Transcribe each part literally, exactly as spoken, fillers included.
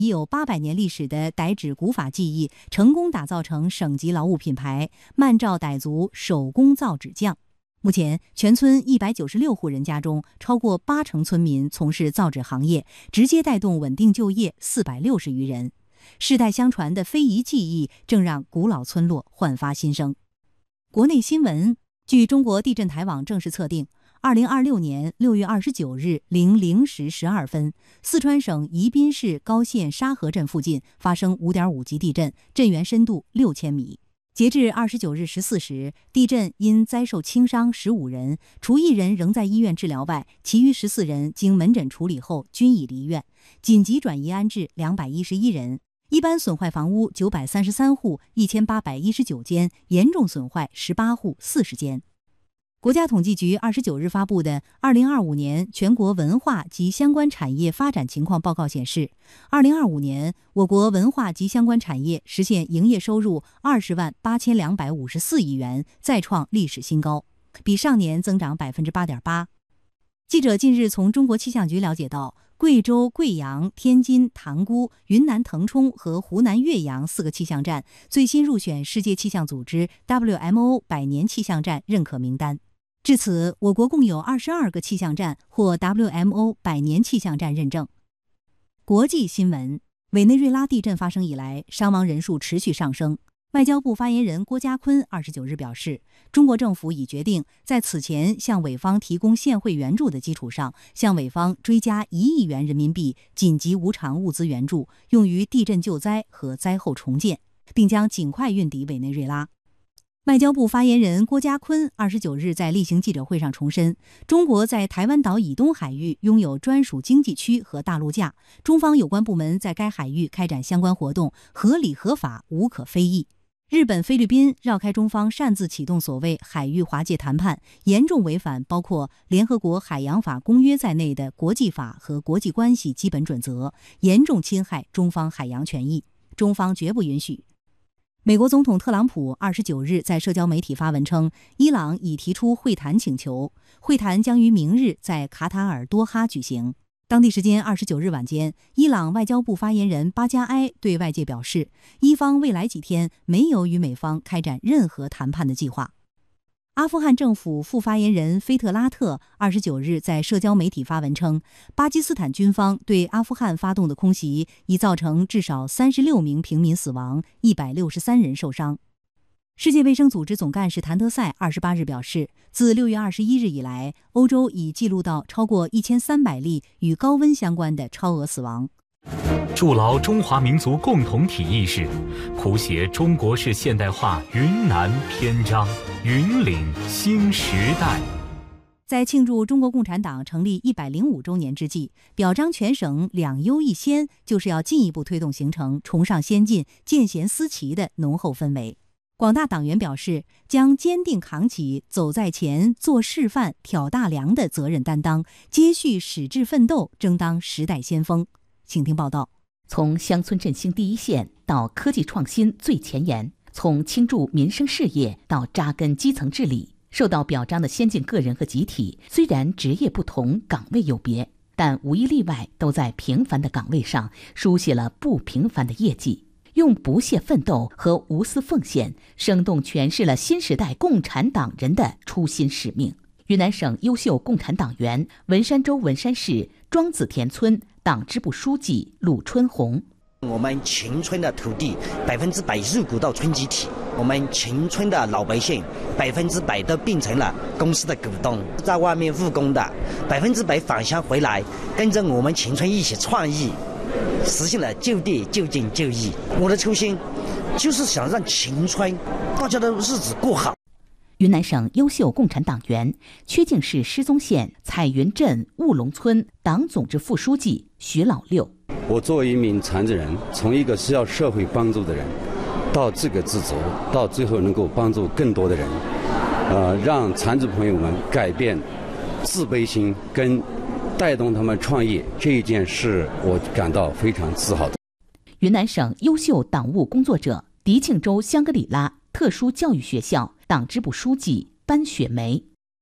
已有八百年历史的傣指古法技艺成功打造成省级劳务品牌“曼照傣族手工造纸匠”。目前，全村一百九十六户人家中，超过八成村民从事造纸行业，直接带动稳定就业四百六十余人。世代相传的非遗技艺正让古老村落焕发新生。国内新闻，据中国地震台网正式测定，二零二六年六月二十九日零零时十二分，四川省宜宾市高县沙河镇附近发生五点五级地震，震源深度六千米。截至二十九日十四时，地震因灾受轻伤十五人，除一人仍在医院治疗外，其余十四人经门诊处理后均已离院，紧急转移安置两百一十一人。一般损坏房屋九百三十三户，一千八百一十九间，严重损坏十八户，四十间。国家统计局二十九日发布的《二零二五年全国文化及相关产业发展情况报告》显示，二零二五年我国文化及相关产业实现营业收入二十万八千两百五十四亿元，再创历史新高，比上年增长百分之八点八。记者近日从中国气象局了解到，贵州贵阳、天津塘沽、云南腾冲和湖南岳阳四个气象站最新入选世界气象组织 W M O 百年气象站认可名单。至此，我国共有二十二个气象站获 W M O 百年气象站认证。国际新闻，委内瑞拉地震发生以来，伤亡人数持续上升。外交部发言人郭家坤二十九日表示，中国政府已决定在此前向委方提供现汇援助的基础上，向委方追加一亿元人民币紧急无偿物资援助，用于地震救灾和灾后重建，并将尽快运抵委内瑞拉。外交部发言人郭家坤二十九日在例行记者会上重申，中国在台湾岛以东海域拥有专属经济区和大陆架，中方有关部门在该海域开展相关活动合理合法，无可非议。日本、菲律宾绕开中方擅自启动所谓海域划界谈判，严重违反包括联合国海洋法公约在内的国际法和国际关系基本准则，严重侵害中方海洋权益，中方绝不允许。美国总统特朗普二十九日在社交媒体发文称，伊朗已提出会谈请求，会谈将于明日在卡塔尔多哈举行。当地时间二十九日晚间，伊朗外交部发言人巴加埃对外界表示，伊方未来几天没有与美方开展任何谈判的计划。阿富汗政府副发言人菲特拉特二十九日在社交媒体发文称，巴基斯坦军方对阿富汗发动的空袭已造成至少三十六名平民死亡，一百六十三人受伤。世界卫生组织总干事谭德赛二十八日表示，自六月二十一日以来，欧洲已记录到超过一千三百例与高温相关的超额死亡。 筑牢中华民族共同体意识，谱写中国式现代化云南篇章，云岭新时代。 在庆祝中国共产党成立一百零五周年之际，表彰全省两优一先，就是要进一步推动形成崇尚先进、见贤思齐的浓厚氛围。广大党员表示，将坚定扛起走在前、做示范、挑大梁的责任担当，接续矢志奋斗，争当时代先锋。请听报道。 从乡村振兴第一线到科技创新最前沿，从倾注民生事业到扎根基层治理，受到表彰的先进个人和集体，虽然职业不同，岗位有别，但无一例外都在平凡的岗位上书写了不平凡的业绩，用不懈奋斗和无私奉献，生动诠释了新时代共产党人的初心使命。云南省优秀共产党员，文山州文山市庄子田村党支部书记陆春红。 我们秦村的土地百分之百入股到村集体，我们秦村的老百姓百分之百都变成了公司的股东，在外面务工的百分之百返乡回来，跟着我们秦村一起创意，实现了就地就近就义。我的初心就是想让秦村大家的日子过好。 云南省优秀共产党员，曲靖市失踪县彩云镇务龙村党总支副书记徐老六。 我作为一名残疾人，从一个需要社会帮助的人，到自给自足，到最后能够帮助更多的人，呃，让残疾朋友们改变自卑心，跟带动他们创业，这一件事我感到非常自豪的。 云南省优秀党务工作者，迪庆州香格里拉特殊教育学校党支部书记班雪梅。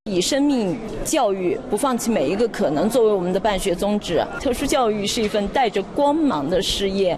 以生命教育，不放弃每一个可能作为我们的办学宗旨。特殊教育是一份带着光芒的事业。